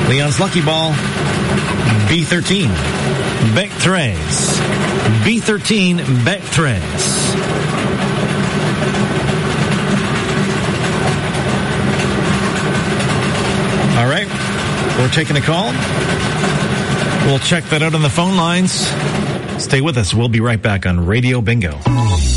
Leon's lucky ball, B13. Bet 3. B13, Bet 3. All right, we're taking a call. We'll check that out on the phone lines. Stay with us. We'll be right back on Radio Bingo.